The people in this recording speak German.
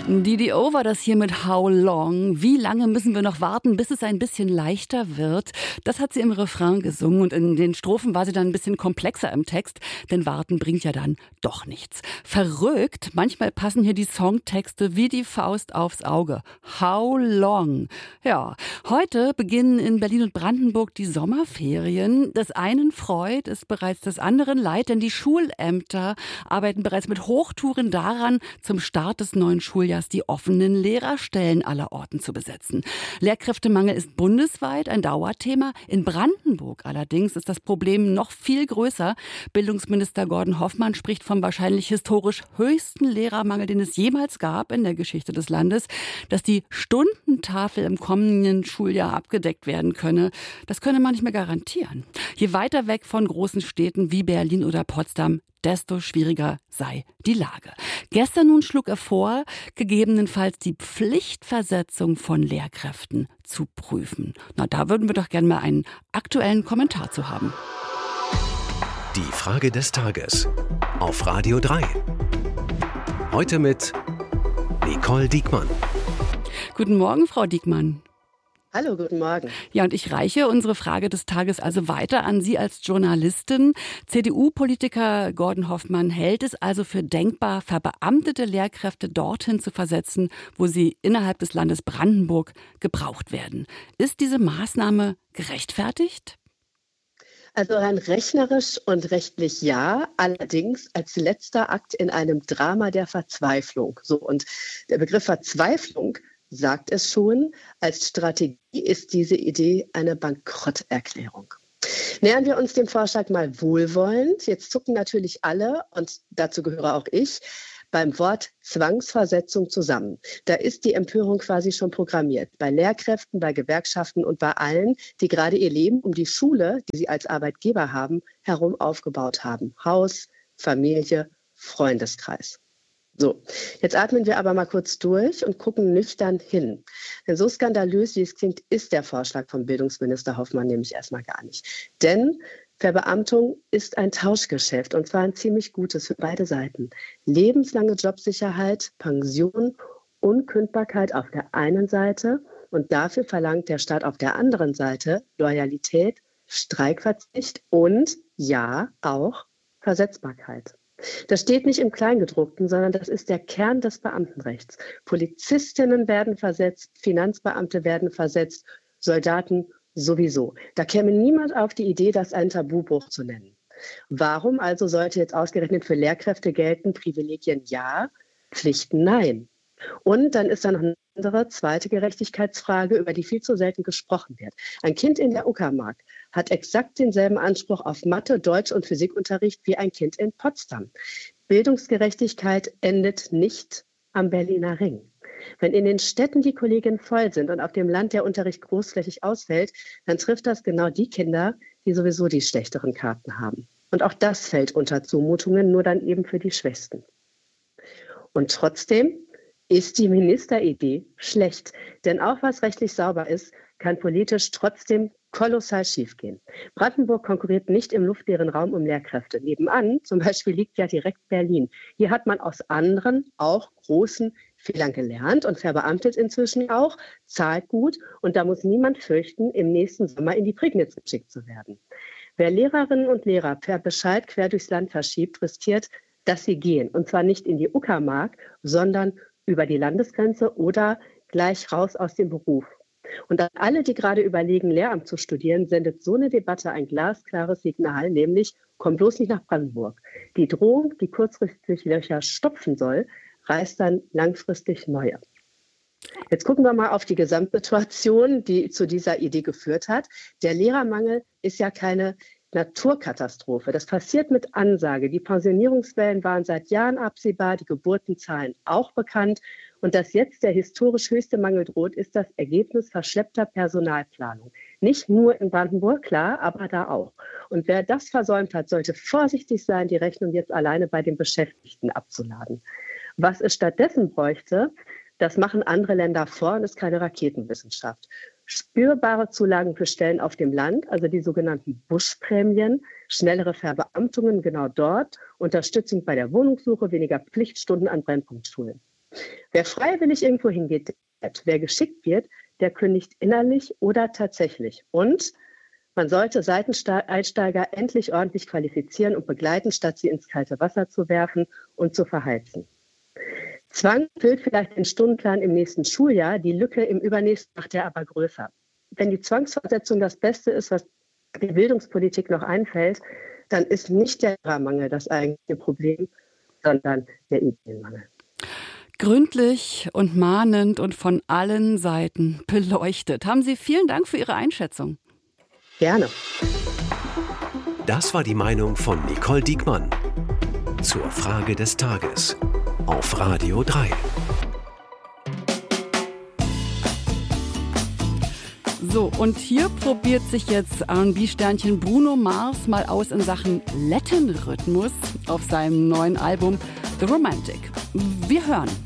DDO war das hier mit How Long? Wie lange müssen wir noch warten, bis es ein bisschen leichter wird? Das hat sie im Refrain gesungen und in den Strophen war sie dann ein bisschen komplexer im Text, denn warten bringt ja dann doch nichts. Verrückt, manchmal passen hier die Songtexte wie die Faust aufs Auge. How long? Ja, heute beginnen in Berlin und Brandenburg die Sommerferien. Das einen freut, ist bereits des anderen leid, denn die Schulämter arbeiten bereits mit Hochtouren daran, zum Start des neuen Schuljahres die offenen Lehrerstellen aller Orten zu besetzen. Lehrkräftemangel ist bundesweit ein Dauerthema. In Brandenburg allerdings ist das Problem noch viel größer. Bildungsminister Gordon Hoffmann spricht vom wahrscheinlich historisch höchsten Lehrermangel, den es jemals gab in der Geschichte des Landes. Dass die Stundentafel im kommenden Schuljahr abgedeckt werden könne, das könne man nicht mehr garantieren. Je weiter weg von großen Städten wie Berlin oder Potsdam, desto schwieriger sei die Lage. Gestern nun schlug er vor, gegebenenfalls die Pflichtversetzung von Lehrkräften zu prüfen. Na, da würden wir doch gerne mal einen aktuellen Kommentar zu haben. Die Frage des Tages auf Radio 3. Heute mit Nicole Diekmann. Guten Morgen, Frau Diekmann. Hallo, guten Morgen. Ja, und ich reiche unsere Frage des Tages also weiter an Sie als Journalistin. CDU-Politiker Gordon Hoffmann hält es also für denkbar, verbeamtete Lehrkräfte dorthin zu versetzen, wo sie innerhalb des Landes Brandenburg gebraucht werden. Ist diese Maßnahme gerechtfertigt? Also rein rechnerisch und rechtlich ja, allerdings als letzter Akt in einem Drama der Verzweiflung. So, und der Begriff Verzweiflung sagt es schon, als Strategie ist diese Idee eine Bankrotterklärung. Nähern wir uns dem Vorschlag mal wohlwollend. Jetzt zucken natürlich alle, und dazu gehöre auch ich, beim Wort Zwangsversetzung zusammen. Da ist die Empörung quasi schon programmiert. Bei Lehrkräften, bei Gewerkschaften und bei allen, die gerade ihr Leben um die Schule, die sie als Arbeitgeber haben, herum aufgebaut haben. Haus, Familie, Freundeskreis. So, jetzt atmen wir aber mal kurz durch und gucken nüchtern hin. Denn so skandalös, wie es klingt, ist der Vorschlag vom Bildungsminister Hoffmann nämlich erstmal gar nicht. Denn Verbeamtung ist ein Tauschgeschäft, und zwar ein ziemlich gutes für beide Seiten. Lebenslange Jobsicherheit, Pension, Unkündbarkeit auf der einen Seite, und dafür verlangt der Staat auf der anderen Seite Loyalität, Streikverzicht und ja, auch Versetzbarkeit. Das steht nicht im Kleingedruckten, sondern das ist der Kern des Beamtenrechts. Polizistinnen werden versetzt, Finanzbeamte werden versetzt, Soldaten sowieso. Da käme niemand auf die Idee, das einen Tabubruch zu nennen. Warum also sollte jetzt ausgerechnet für Lehrkräfte gelten, Privilegien ja, Pflichten nein? Und dann ist da noch eine andere, zweite Gerechtigkeitsfrage, über die viel zu selten gesprochen wird. Ein Kind in der Uckermark hat exakt denselben Anspruch auf Mathe, Deutsch und Physikunterricht wie ein Kind in Potsdam. Bildungsgerechtigkeit endet nicht am Berliner Ring. Wenn in den Städten die Kolleginnen voll sind und auf dem Land der Unterricht großflächig ausfällt, dann trifft das genau die Kinder, die sowieso die schlechteren Karten haben. Und auch das fällt unter Zumutungen, nur dann eben für die Schwächsten. Und trotzdem ist die Ministeridee schlecht. Denn auch was rechtlich sauber ist, kann politisch trotzdem kolossal schiefgehen. Brandenburg konkurriert nicht im luftleeren Raum um Lehrkräfte. Nebenan zum Beispiel liegt ja direkt Berlin. Hier hat man aus anderen, auch großen Fehlern gelernt und verbeamtet inzwischen auch, zahlt gut, und da muss niemand fürchten, im nächsten Sommer in die Prignitz geschickt zu werden. Wer Lehrerinnen und Lehrer per Bescheid quer durchs Land verschiebt, riskiert, dass sie gehen. Und zwar nicht in die Uckermark, sondern über die Landesgrenze oder gleich raus aus dem Beruf. Und an alle, die gerade überlegen, Lehramt zu studieren, sendet so eine Debatte ein glasklares Signal, nämlich, komm bloß nicht nach Brandenburg. Die Drohung, die kurzfristig Löcher stopfen soll, reißt dann langfristig neue. Jetzt gucken wir mal auf die Gesamtsituation, die zu dieser Idee geführt hat. Der Lehrermangel ist ja keine Naturkatastrophe. Das passiert mit Ansage. Die Pensionierungswellen waren seit Jahren absehbar, die Geburtenzahlen auch bekannt. Und dass jetzt der historisch höchste Mangel droht, ist das Ergebnis verschleppter Personalplanung. Nicht nur in Brandenburg, klar, aber da auch. Und wer das versäumt hat, sollte vorsichtig sein, die Rechnung jetzt alleine bei den Beschäftigten abzuladen. Was es stattdessen bräuchte, das machen andere Länder vor und ist keine Raketenwissenschaft. Spürbare Zulagen für Stellen auf dem Land, also die sogenannten Buschprämien, schnellere Verbeamtungen genau dort, Unterstützung bei der Wohnungssuche, weniger Pflichtstunden an Brennpunktschulen. Wer freiwillig irgendwo hingeht, wer geschickt wird, der kündigt innerlich oder tatsächlich. Und man sollte Seiteneinsteiger endlich ordentlich qualifizieren und begleiten, statt sie ins kalte Wasser zu werfen und zu verheizen. Zwang füllt vielleicht den Stundenplan im nächsten Schuljahr, die Lücke im übernächsten macht er aber größer. Wenn die Zwangsversetzung das Beste ist, was die Bildungspolitik noch einfällt, dann ist nicht der Lehrermangel das eigentliche Problem, sondern der Ideenmangel. Gründlich und mahnend und von allen Seiten beleuchtet. Haben Sie vielen Dank für Ihre Einschätzung. Gerne. Das war die Meinung von Nicole Diekmann zur Frage des Tages auf Radio 3. So, und hier probiert sich jetzt R&B-Sternchen Bruno Mars mal aus in Sachen Latin-Rhythmus auf seinem neuen Album The Romantic. Wir hören.